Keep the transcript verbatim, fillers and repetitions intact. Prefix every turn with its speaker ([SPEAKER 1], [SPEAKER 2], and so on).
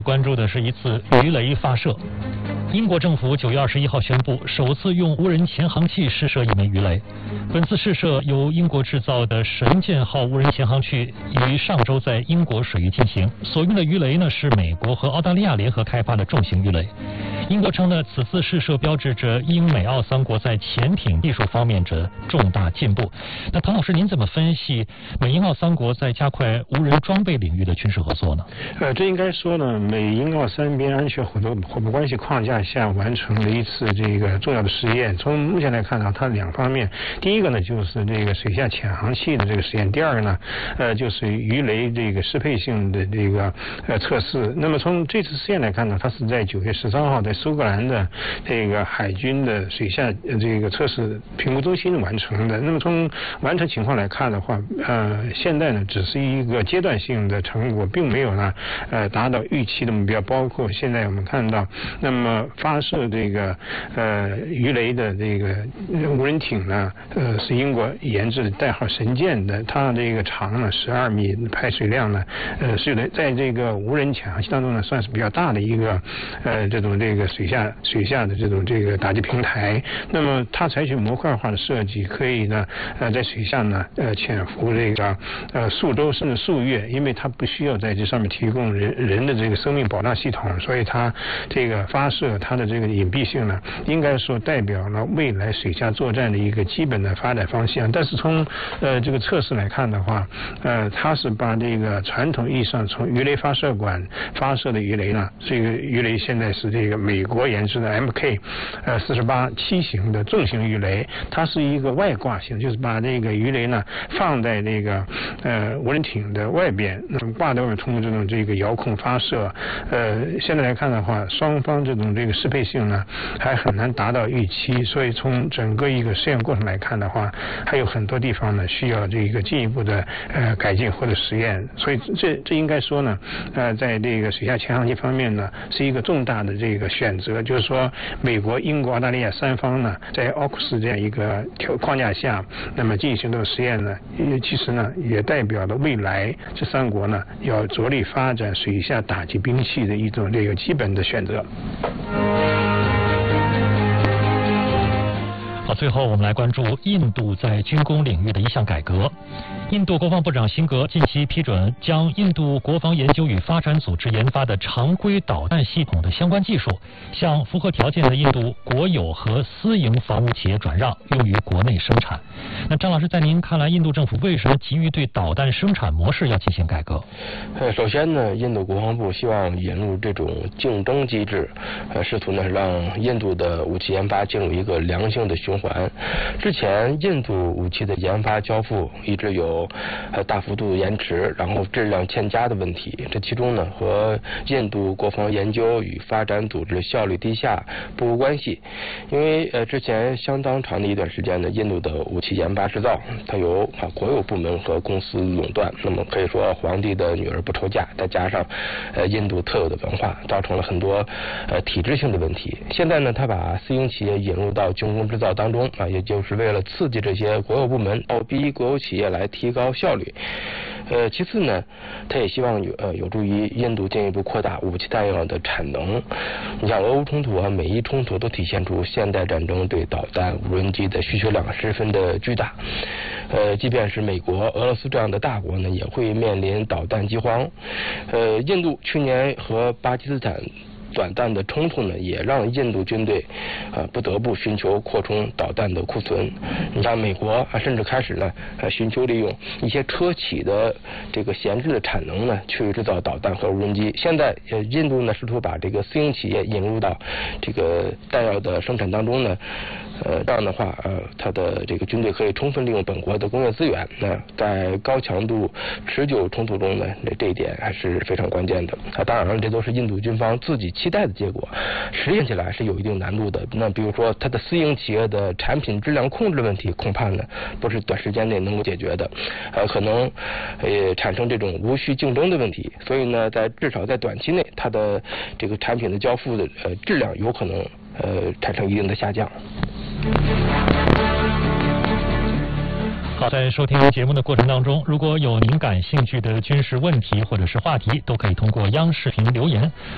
[SPEAKER 1] 关注的是一次鱼雷发射。英国政府九月二十一号宣布，首次用无人潜航器试射一枚鱼雷。本次试射由英国制造的神剑号无人潜航器于上周在英国水域进行，所用的鱼雷呢是美国和澳大利亚联合开发的重型鱼雷。英国称呢，此次试射标志着英美澳三国在潜艇技术方面的重大进步。那唐老师，您怎么分析美英澳三国在加快无人装备领域的军事合作呢？
[SPEAKER 2] 呃，这应该说呢，美英澳三边安全合作伙伴关系框架下完成了一次这个重要的实验。从目前来看呢，它两方面，第一个呢就是这个水下潜航器的这个实验，第二个呢，呃，就是鱼雷这个适配性的这个呃测试。那么从这次实验来看呢，它是在九月十三号在苏格兰的这个海军的水下这个测试评估中心完成的。那么从完成情况来看的话，呃，现在呢只是一个阶段性的成果，并没有呢呃达到预期的目标。包括现在我们看到，那么发射这个呃鱼雷的这个无人艇呢，呃是英国研制的，代号神剑的，它这个长呢十二米，排水量呢呃是的，在这个无人潜航器当中呢算是比较大的一个呃这种这个水下水下的这种这个打击平台。那么它采取模块化的设计，可以呢呃在水下呢呃潜伏这个呃数周甚至数月，因为它不需要在这上面提供人人的这个生命保障系统，所以它这个发射它的这个隐蔽性呢，应该说代表了未来水下作战的一个基本的发展方向。但是从呃这个测试来看的话，呃它是把这个传统意义上从鱼雷发射管发射的鱼雷呢，这个鱼雷现在是这个美国研制的 M K 呃四十八七型的重型鱼雷，它是一个外挂型，就是把这个鱼雷呢放在这个呃无人艇的外边，那么挂在外面通过这种这个遥控发射。呃现在来看的话，双方这种这个适配性呢还很难达到预期，所以从整个一个实验过程来看的话，还有很多地方呢需要这个进一步的呃改进或者实验。所以这这应该说呢，呃在这个水下潜航器方面呢是一个重大的这个选择，就是说美国、英国、澳大利亚三方呢在奥库斯这样一个条框架下，那么进行这个实验呢，其实呢也代表了未来这三国呢要着力发展水下打击兵器的一种这个基本的选择。
[SPEAKER 1] 好，最后我们来关注印度在军工领域的一项改革。印度国防部长辛格近期批准将印度国防研究与发展组织研发的常规导弹系统的相关技术，向符合条件的印度国有和私营防务企业转让，用于国内生产。那张老师，在您看来，印度政府为什么急于对导弹生产模式要进行改革？
[SPEAKER 3] 呃，首先呢，印度国防部希望引入这种竞争机制，呃，试图呢让印度的武器研发进入一个良性的循环。之前印度武器的研发交付一直有呃大幅度延迟，然后质量欠佳的问题。这其中呢和印度国防研究与发展组织效率低下不无关系。因为呃之前相当长的一段时间呢，印度的武器研发制造它由啊国有部门和公司垄断，那么可以说皇帝的女儿不愁嫁，再加上呃印度特有的文化，造成了很多呃体制性的问题。现在呢，他把私营企业引入到军工制造当中啊，也就是为了刺激这些国有部门，倒逼国有企业来提高效率。呃，其次呢，他也希望有呃有助于印度进一步扩大武器弹药的产能。你像俄乌冲突啊、美伊冲突都体现出现代战争对导弹、无人机的需求量十分的巨大。呃，即便是美国、俄罗斯这样的大国呢，也会面临导弹饥荒。呃，印度去年和巴基斯坦短暂的冲突呢，也让印度军队呃不得不寻求扩充导弹的库存。你像美国啊，甚至开始呢呃寻求利用一些车企的这个闲置的产能呢，去制造导弹和无人机。现在呃印度呢试图把这个私营企业引入到这个弹药的生产当中呢。呃，这样的话，呃，它的这个军队可以充分利用本国的工业资源。那在高强度持久冲突中呢，这一点还是非常关键的。啊，当然了，这都是印度军方自己期待的结果，实验起来是有一定难度的。那比如说，它的私营企业的产品质量控制问题，恐怕呢不是短时间内能够解决的，呃，可能呃产生这种无序竞争的问题。所以呢，在至少在短期内，它的这个产品的交付的呃质量有可能呃产生一定的下降。
[SPEAKER 1] 好，在收听节目的过程当中，如果有您感兴趣的军事问题或者是话题，都可以通过央视频留言，